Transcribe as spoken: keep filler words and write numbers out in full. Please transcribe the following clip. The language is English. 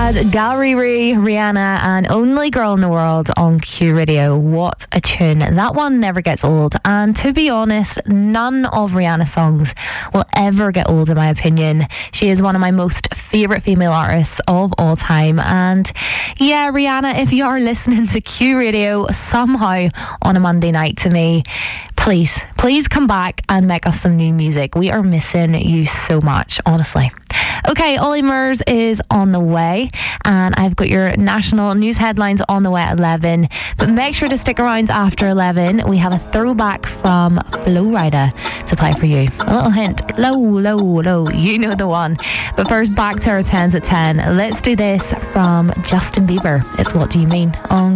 had Gallery Ree, Rihanna and Only Girl in the World on Q Radio. What a tune. That one never gets old. And to be honest, none of Rihanna's songs will ever get old in my opinion. She is one of my most favourite female artists of all time. And yeah, Rihanna, if you are listening to Q Radio somehow on a Monday night to me, please, please come back and make us some new music. We are missing you so much, honestly. Okay, Ollie Murs is on the way and I've got your national news headlines on the way at eleven, but make sure to stick around after eleven. We have a throwback from Flo Rida to play for you. A little hint, low, low, low, you know the one. But first, back to our tens at ten. Let's do this from Justin Bieber. It's What Do You Mean on